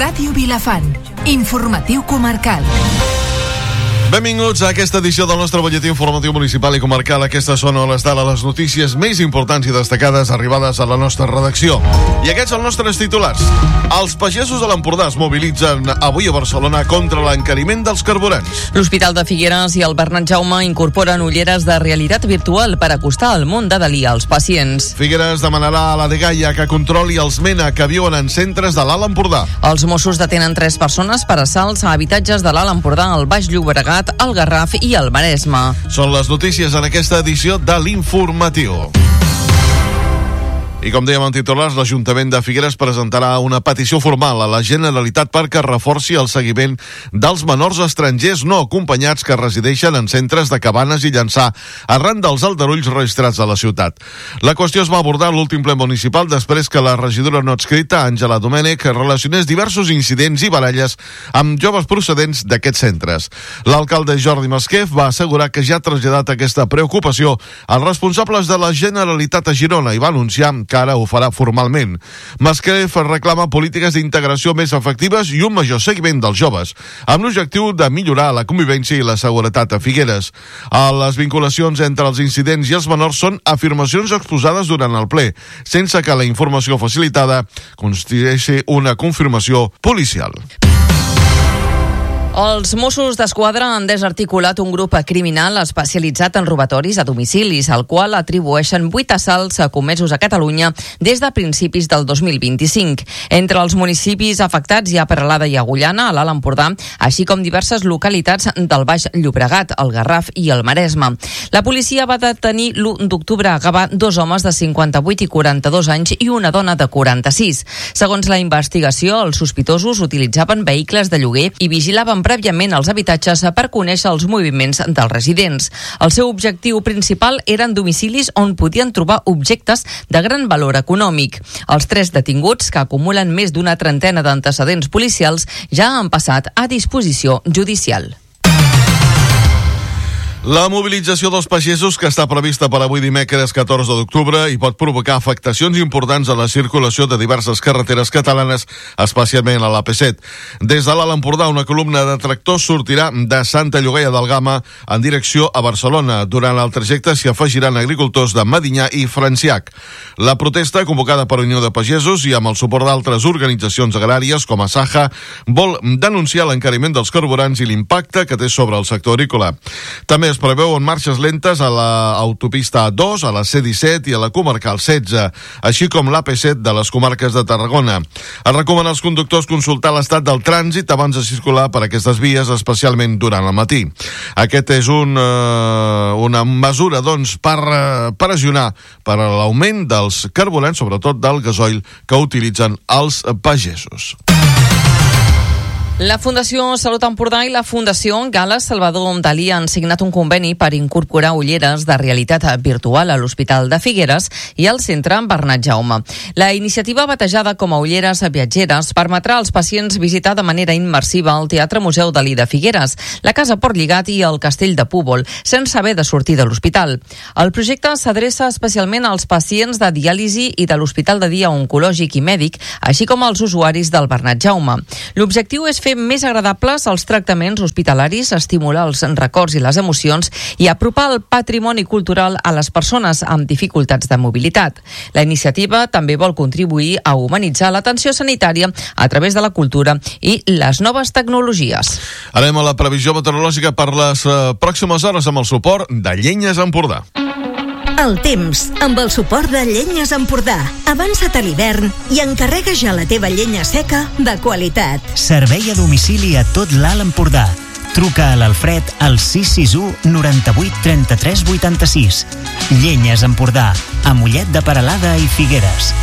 Ràdio Vilafant. Informatiu comarcal. Benvinguts a aquesta edició del nostre butlletí informatiu municipal i comarcal. Aquestes són a les d'ara les notícies més importants i destacades arribades a la nostra redacció. I aquests són els nostres titulars. Els pagesos de l'Empordà es mobilitzen avui a Barcelona contra l'encariment dels carburants. L'Hospital de Figueres i el Bernat Jaume incorporen ulleres de realitat virtual per acostar el món de Dalí als pacients. Figueres demanarà a la Dgaia que controli els MENA que viuen en centres de l'Alt Empordà. Els Mossos detenen 3 persones per assalts a habitatges de l'Alt Empordà, el Baix Llobregat, el Garraf i el Maresme. Són les notícies en aquesta edició de l'Informatiu. I com dèiem en titulars, l'Ajuntament de Figueres presentarà una petició formal a la Generalitat perquè reforci el seguiment dels menors estrangers no acompanyats que resideixen en centres de Cabanes i Llançà arran dels aldarulls registrats a la ciutat. La qüestió es va abordar a l'últim ple municipal després que la regidora no adscrita, Àngela Domènech, relacionés diversos incidents i baralles amb joves procedents d'aquests centres. L'alcalde Jordi Masquef va assegurar que ja ha traslladat aquesta preocupació als responsables de la Generalitat a Girona i va anunciar que ara ho farà formalment. Masquef reclama polítiques d'integració més efectives i un major seguiment dels joves, amb l'objectiu de millorar la convivència i la seguretat a Figueres. Les vinculacions entre els incidents i els menors són afirmacions exposades durant el ple, sense que la informació facilitada constitueixi una confirmació policial. Els Mossos d'Esquadra han desarticulat un grup criminal especialitzat en robatoris a domicilis, al qual atribueixen 8 assalts comesos a Catalunya des de principis del 2025. Entre els municipis afectats hi ha Peralada i Agullana, a l'Alt Empordà, així com diverses localitats del Baix Llobregat, el Garraf i el Maresme. La policia va detenir l'1 d'octubre a Gavà 2 homes de 58 i 42 anys i una dona de 46. Segons la investigació, els sospitosos utilitzaven vehicles de lloguer i vigilaven prèviament als habitatges per conèixer els moviments dels residents. El seu objectiu principal eren domicilis on podien trobar objectes de gran valor econòmic. Els 3 detinguts, que acumulen més d'una trentena d'antecedents policials, ja han passat a disposició judicial. La mobilització dels pagesos, que està prevista per avui dimecres 14 d'octubre i pot provocar afectacions importants a la circulació de diverses carreteres catalanes, especialment a l'AP7. Des de l'Alt Empordà, una columna de tractors sortirà de Santa Llogaia d'Àlgama en direcció a Barcelona. Durant el trajecte s'hi afegiran agricultors de Medinyà i Franciac. La protesta, convocada per Unió de Pagesos i amb el suport d'altres organitzacions agràries com a Saja, vol denunciar l'encariment dels carburants i l'impacte que té sobre el sector agrícola. També es preveuen marxes lentes a l'autopista A2, a la C-17 i a la comarcal 16, així com l'AP7 de les comarques de Tarragona. Es recomana als conductors consultar l'estat del trànsit abans de circular per aquestes vies, especialment durant el matí. Aquest és una mesura, doncs, per pressionar per l'augment dels carburants, sobretot del gasoil, que utilitzen els pagesos. La Fundació Salut Empordà i la Fundació Gala Salvador Dalí han signat un conveni per incorporar ulleres de realitat virtual a l'Hospital de Figueres i al Centre Bernat Jaume. La iniciativa, batejada com a ulleres viatgeres, permetrà als pacients visitar de manera immersiva el Teatre Museu Dalí de Figueres, la Casa Port Lligat i el Castell de Púbol, sense haver de sortir de l'hospital. El projecte s'adreça especialment als pacients de diàlisi i de l'Hospital de Dia Oncològic i Mèdic, així com als usuaris del Bernat Jaume. L'objectiu és fer més agradables els tractaments hospitalaris, estimular els records i les emocions i apropar el patrimoni cultural a les persones amb dificultats de mobilitat. La iniciativa també vol contribuir a humanitzar l'atenció sanitària a través de la cultura i les noves tecnologies. Anem a la previsió meteorològica per les pròximes hores amb el suport de Llenyes Empordà. El temps, amb el suport de Llenyes Empordà. Avança't a l'hivern i encarrega ja la teva llenya seca de qualitat. Servei a domicili a tot l'Alt Empordà. Truca a l'Alfred al 661 98 33 86. Llenyes Empordà, a Mollet de Peralada i Figueres.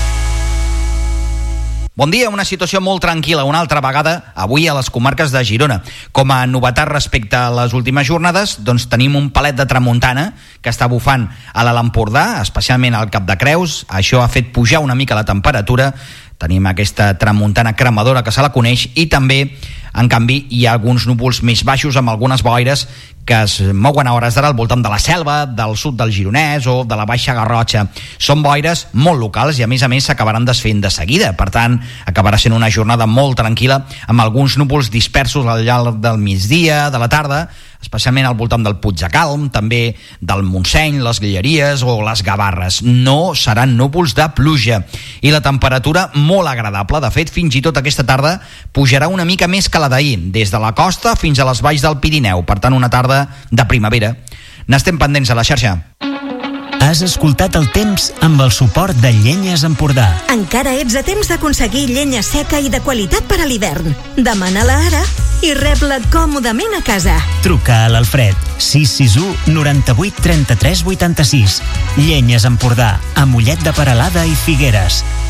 Bon dia, una situació molt tranquil·la una altra vegada avui a les comarques de Girona. Com a novetat respecte a les últimes jornades, doncs tenim un palet de tramuntana que està bufant a l'Alt Empordà, especialment al Cap de Creus. Això ha fet pujar una mica la temperatura. Tenim aquesta tramuntana cremadora que se la coneix i també, en canvi, hi ha alguns núvols més baixos amb algunes boires que es mouen a hores d'ara al voltant de la Selva, del sud del Gironès o de la Baixa Garrotxa. Són boires molt locals i a més s'acabaran desfent de seguida. Per tant, acabarà sent una jornada molt tranquil·la amb alguns núvols dispersos al llarg del migdia, de la tarda, especialment al voltant del Puig de Calm, també del Montseny, les Guilleries o les Gavarres. No seran núvols de pluja i la temperatura molt agradable. De fet, fins i tot aquesta tarda pujarà una mica més que la d'ahir, des de la costa fins a les valls del Pirineu. Per tant, una tarda de primavera. N'estem pendents a la xarxa. Has escoltat el temps amb el suport de Llenyes Empordà. Encara ets a temps d'aconseguir llenya seca i de qualitat per a l'hivern. Demana-la ara i rep-la còmodament a casa. Truca a l'Alfred 661 98 33 86. Llenyes Empordà, a Mollet de Peralada i Figueres.